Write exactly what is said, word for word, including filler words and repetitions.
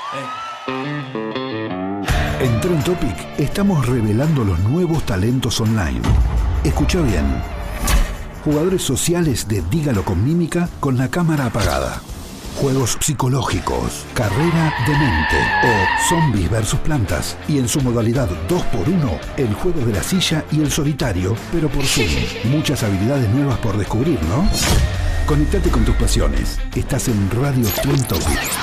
En Trend Topic estamos revelando los nuevos talentos online. Escucha bien. Jugadores sociales de Dígalo con Mímica con la cámara apagada. Juegos psicológicos, carrera de mente o zombies versus plantas. Y en su modalidad dos por uno, el juego de la silla y el solitario, pero por Zoom. Muchas habilidades nuevas por descubrir, ¿no? Conectate con tus pasiones. Estás en Radio Trend Topic.